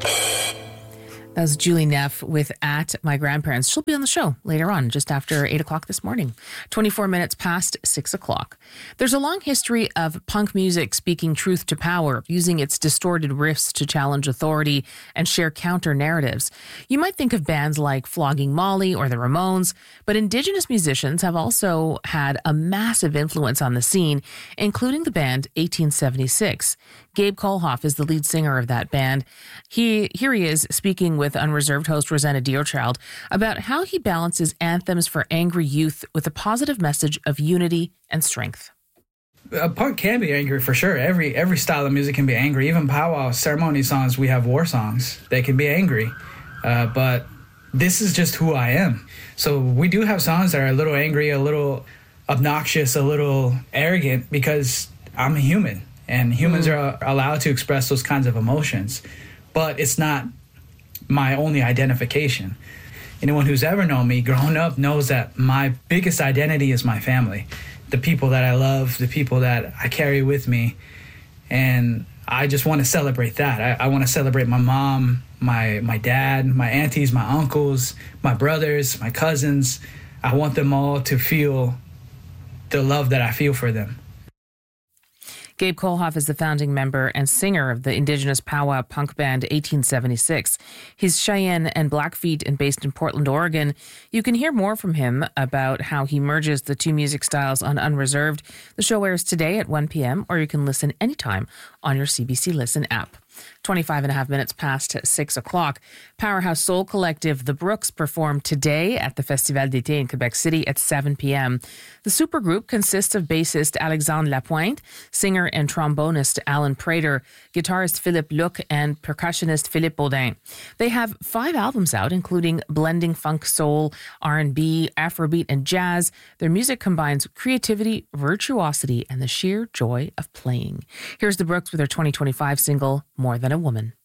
That was Julie Neff with At My Grandparents. She'll be on the show later on, just after 8 o'clock this morning. 24 minutes past 6 o'clock. There's a long history of punk music speaking truth to power, using its distorted riffs to challenge authority and share counter-narratives. You might think of bands like Flogging Molly or the Ramones, but Indigenous musicians have also had a massive influence on the scene, including the band 1876. Gabe Kolhoff is the lead singer of that band. Here he is speaking with Unreserved host Rosanna Deerchild about how he balances anthems for angry youth with a positive message of unity and strength. A punk can be angry for sure. Every style of music can be angry. Even powwow ceremony songs, we have war songs. They can be angry. But this is just who I am. So we do have songs that are a little angry, a little obnoxious, a little arrogant, because I'm a human. And humans are allowed to express those kinds of emotions. But it's not my only identification. Anyone who's ever known me growing up knows that my biggest identity is my family, the people that I love, the people that I carry with me. And I just want to celebrate that. I want to celebrate my mom, my dad, my aunties, my uncles, my brothers, my cousins. I want them all to feel the love that I feel for them. Gabe Kolhoff is the founding member and singer of the Indigenous powwow punk band 1876. He's Cheyenne and Blackfeet and based in Portland, Oregon. You can hear more from him about how he merges the two music styles on Unreserved. The show airs today at 1 p.m., or you can listen anytime on your CBC Listen app. 25 and a half minutes past 6 o'clock. Powerhouse Soul Collective The Brooks performed today at the Festival d'été in Quebec City at 7 p.m. The supergroup consists of bassist Alexandre Lapointe, singer and trombonist Alan Prater, guitarist Philippe Luc, and percussionist Philippe Baudin. They have 5 albums out, including blending funk, soul, R&B, Afrobeat, and jazz. Their music combines creativity, virtuosity, and the sheer joy of playing. Here's The Brooks with their 2025 single, More Than a Woman.